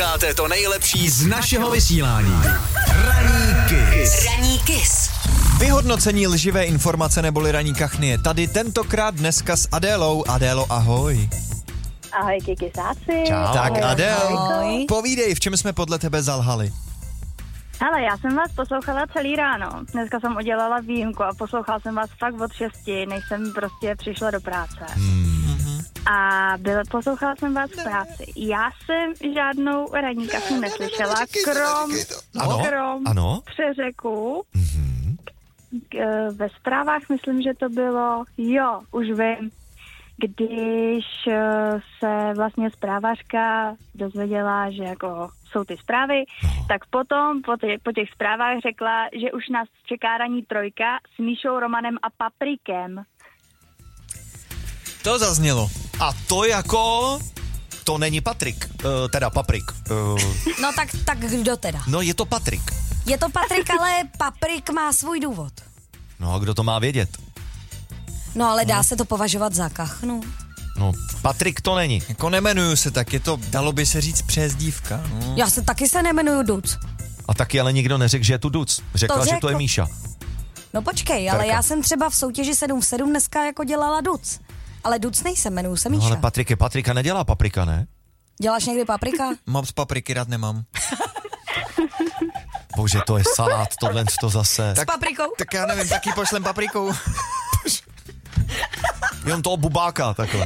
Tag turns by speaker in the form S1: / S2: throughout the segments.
S1: Posloucháte to nejlepší z našeho vysílání. Ranní Kiss.
S2: Vyhodnocení lživé informace neboli ranní kachny je tady tentokrát dneska s Adélou. Adélo, ahoj.
S3: Ahoj, kikisáci.
S2: Čau. Tak Adél,
S3: Ahoj.
S2: povídej, v čem jsme podle tebe zalhali?
S3: Hele, já jsem vás poslouchala celý ráno. Dneska jsem udělala výjimku a poslouchala jsem vás fakt od 6, než jsem prostě přišla do práce. A poslouchala jsem vás v práci. Já jsem žádnou ranní kachnu neslyšela, krom přeřeku. Ve zprávách myslím, že to bylo, už vím, když se vlastně zprávařka dozvěděla, že jako jsou ty zprávy, tak potom po těch zprávách řekla, že už nás čeká ranní trojka s Míšou, Romanem a Paprikem.
S2: To zaznělo.
S4: A to jako... To není Patrik, teda Paprik.
S5: No tak kdo teda?
S4: No je to Patrik.
S5: Je to Patrik, ale Paprik má svůj důvod.
S4: No a kdo to má vědět?
S5: No ale dá se to považovat za kachnu.
S4: No, Patrik to není.
S2: Jako nemenuju se tak, je to, dalo by se říct, přezdívka. No.
S5: Já se taky nemenuju Duc.
S4: A taky ale nikdo neřekl, že je tu Duc. Řekla, že to je Míša.
S5: No počkej, ale já jsem třeba v soutěži 7 v 7 dneska jako dělala Duc. Ale Duc nejsem, jmenuju se Míša.
S4: No ale Patrik je Patrika, nedělá Paprika, ne?
S5: Děláš někdy Paprika?
S2: Moc papriky rád nemám.
S4: Bože, to je salát, tohle to zase.
S5: S paprikou?
S2: Tak já nevím, taky pošlem paprikou.
S4: Jenom toho bubáka, takhle.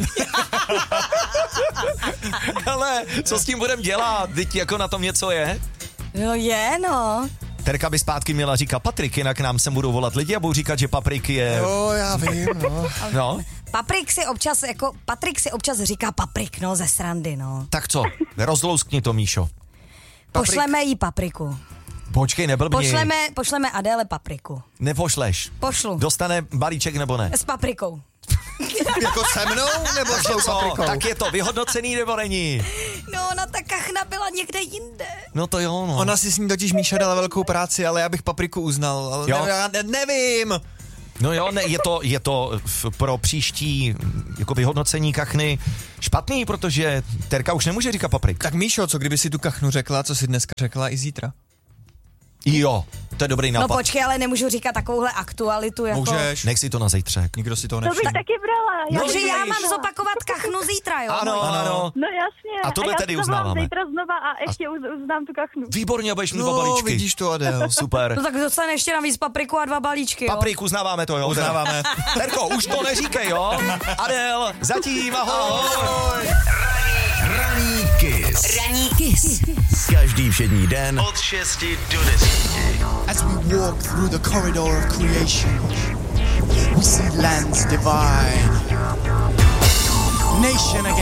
S4: Hele, co s tím budem dělat? Teď jako na tom něco je?
S5: No je, no.
S4: Terka by zpátky měla říkat Patrik, jinak nám se budou volat lidi a budou říkat, že Paprik je...
S2: Jo, já vím, no.
S4: No?
S5: Patrik si občas říká Paprik, no, ze srandy, no.
S4: Tak co? Rozlouskni to, Míšo.
S5: Pošleme jí Papriku.
S4: Počkej, neblbni.
S5: Pošleme Adéle Papriku.
S4: Nepošleš.
S5: Pošlu.
S4: Dostane balíček nebo ne?
S5: S paprikou.
S2: Jako se mnou, nebo s tou paprikou?
S4: Tak je to vyhodnocený nebo není?
S5: No, ona ta kachna byla někde jinde.
S4: No to jo, no.
S2: Ona si s ní totiž Míša dala velkou práci, ale já bych papriku uznal. Ale
S4: Jo.
S2: já nevím.
S4: No jo, ne, je to pro příští jako vyhodnocení kachny špatný, protože Terka už nemůže říkat Paprik.
S2: Tak Míšo, co kdyby si tu kachnu řekla, co si dneska řekla i zítra?
S4: Jo, to je dobrý nápad.
S5: No počkej, ale nemůžu říkat takovouhle aktualitu jako...
S2: Můžeš.
S4: Nech si to na zítřek.
S2: Nikdo si toho
S3: To bych
S2: nevšiml.
S3: taky brala.
S5: Takže já mám zopakovat kachnu zítra, jo?
S4: Ano.
S3: No jasně.
S4: A tohle tedy
S3: já to
S4: uznáváme.
S3: zítra znova a ještě uznám tu kachnu.
S4: Výborně, a budeš mít 2
S2: No,
S4: balíčky.
S2: vidíš to, Adél.
S4: Super.
S5: No tak dostane ještě navíc papriku a 2 balíčky, jo?
S4: Paprik, uznáváme to, jo?
S2: Uznáváme.
S4: Terko, už to neříkej, jo? Adel, zatím, ahoj.
S1: Ranní Kiss.
S5: Ranní Kiss.
S1: Každý všední den od 6 do 10.
S6: As we walk through the corridor of creation, we see lands divide, nation against